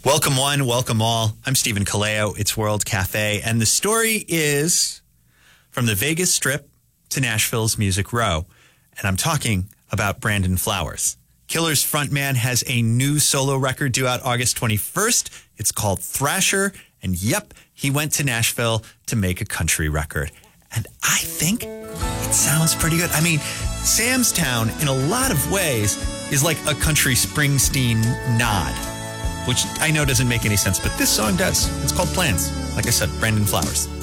Welcome one, welcome all. I'm Stephen Kaleo. It's World Cafe. And the story is from the Vegas Strip to Nashville's Music Row. And I'm talking about Brandon Flowers. Killer's frontman has a new solo record due out August 21st. It's called Thrasher. And yep, he went to Nashville to make a country record. And I think it sounds pretty good. I mean, Sam's Town, in a lot of ways, is like a country Springsteen nod, which I know doesn't make any sense, but this song does. It's called Plans. Like I said, Brandon Flowers.